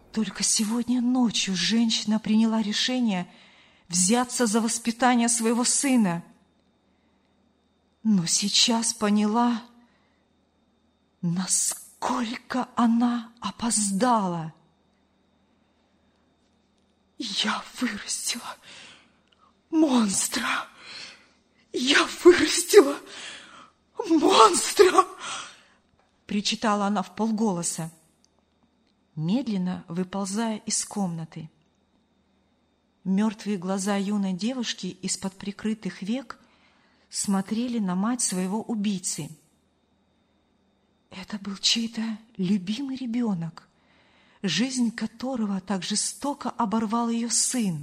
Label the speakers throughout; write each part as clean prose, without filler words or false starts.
Speaker 1: Только сегодня ночью женщина приняла решение взяться за воспитание своего сына. Но сейчас поняла, насколько она опоздала. «Я вырастила монстра! Я вырастила монстра!» причитала она вполголоса, медленно выползая из комнаты. Мертвые глаза юной девушки из-под прикрытых век смотрели на мать своего убийцы. Это был чей-то любимый ребенок, жизнь которого так жестоко оборвал ее сын.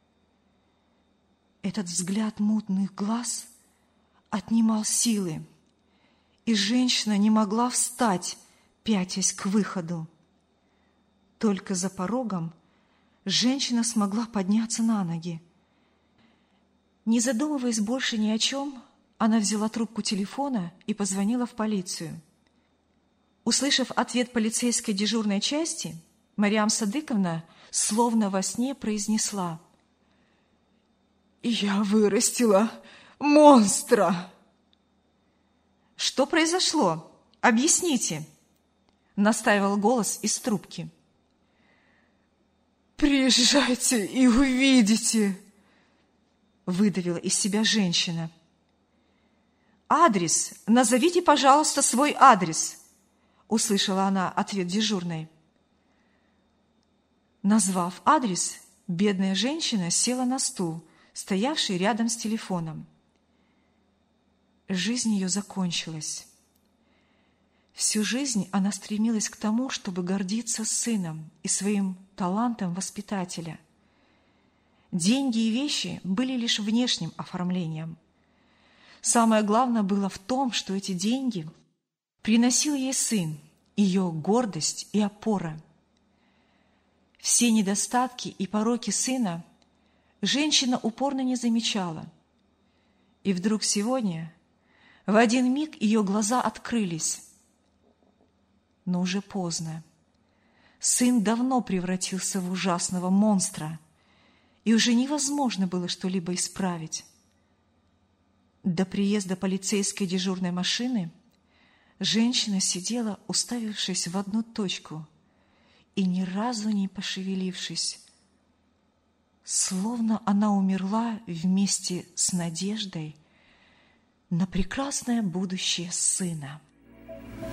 Speaker 1: Этот взгляд мутных глаз отнимал силы, и женщина не могла встать, пятясь к выходу. Только за порогом женщина смогла подняться на ноги. Не задумываясь больше ни о чем, она взяла трубку телефона и позвонила в полицию. Услышав ответ полицейской дежурной части, Мариам Садыковна словно во сне произнесла: «Я вырастила монстра!» «Что произошло? Объясните!» — настаивал голос из трубки. «Приезжайте и увидите!» — выдавила из себя женщина. «Адрес! Назовите, пожалуйста, свой адрес!» — услышала она ответ дежурной. Назвав адрес, бедная женщина села на стул, стоявший рядом с телефоном. Жизнь ее закончилась. Всю жизнь она стремилась к тому, чтобы гордиться сыном и своим талантом воспитателя. Деньги и вещи были лишь внешним оформлением. Самое главное было в том, что эти деньги приносил ей сын, ее гордость и опора. Все недостатки и пороки сына женщина упорно не замечала. И вдруг сегодня, в один миг, ее глаза открылись. Но уже поздно. Сын давно превратился в ужасного монстра, и уже невозможно было что-либо исправить. До приезда полицейской дежурной машины женщина сидела, уставившись в одну точку, и ни разу не пошевелившись, словно она умерла вместе с надеждой на прекрасное будущее сына.